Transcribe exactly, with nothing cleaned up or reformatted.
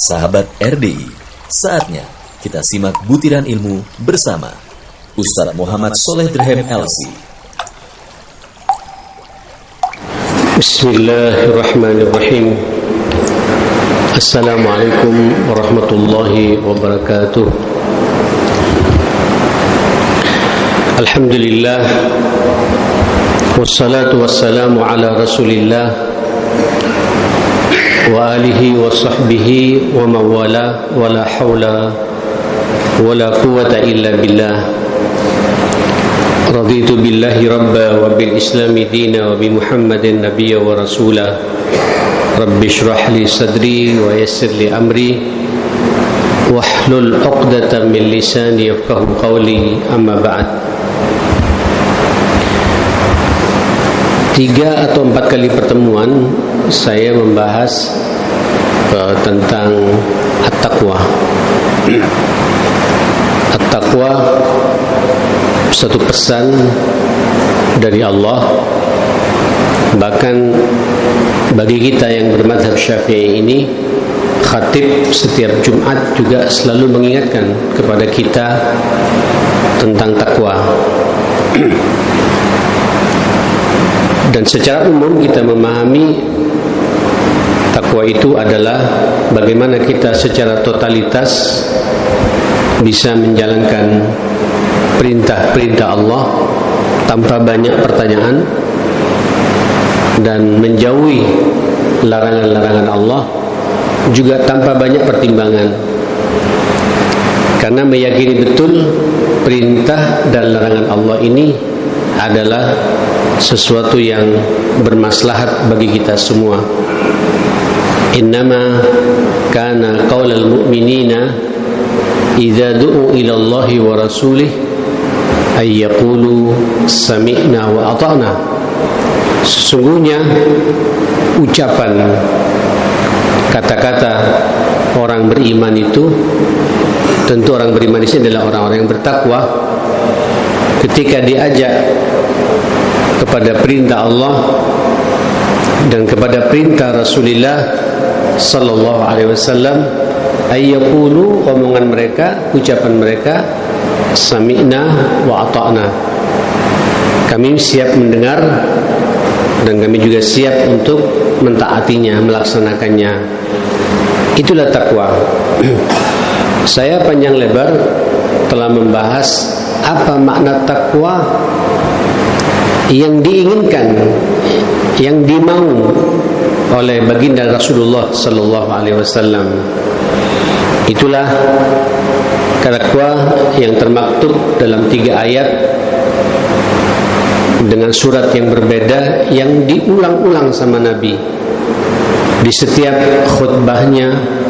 Sahabat R D I, saatnya kita simak butiran ilmu bersama Ustaz Muhammad Soleh Dirhem L C. Bismillahirrahmanirrahim. Assalamualaikum warahmatullahi wabarakatuh. Alhamdulillah, wassalatu wassalamu ala rasulillah wa alihi wa sahbihi wa mawala wa la hawla wa la quwata illa billah. Raditu billahi rabba wa bil islami dina wa bi muhammadin nabiyya wa rasula. Rabbi shrah li sadri wa yassir li amri wahlul 'uqdatam min lisani yafqahu qawli, amma ba'd. Tiga atau empat kali pertemuan saya membahas uh, tentang at-taqwa. At-taqwa satu pesan dari Allah. Bahkan bagi kita yang bermadzhab Syafi'i ini, khatib setiap Jumat juga selalu mengingatkan kepada kita tentang takwa. Dan secara umum kita memahami takwa itu adalah bagaimana kita secara totalitas bisa menjalankan perintah-perintah Allah tanpa banyak pertanyaan dan menjauhi larangan-larangan Allah juga tanpa banyak pertimbangan, karena meyakini betul perintah dan larangan Allah ini adalah sesuatu yang bermaslahat bagi kita semua. Innama kana qaulal mu'minina idza du'u ila Allahi wa rasulih ay yaqulu sami'na wa ata'na. Sesungguhnya ucapan kata-kata orang beriman itu, tentu orang beriman ini adalah orang-orang yang bertakwa, ketika diajak kepada perintah Allah dan kepada perintah Rasulullah sallallahu alaihi wasallam, ayyaqulu, omongan mereka, ucapan mereka, sami'na wa ata'na, kami siap mendengar dan kami juga siap untuk mentaatinya, melaksanakannya. Itulah takwa. Saya panjang lebar telah membahas apa makna takwa yang diinginkan, yang dimau oleh baginda Rasulullah sallallahu alaihi wasallam. Itulah takwa yang termaktub dalam tiga ayat dengan surat yang berbeda yang diulang-ulang sama Nabi di setiap khutbahnya,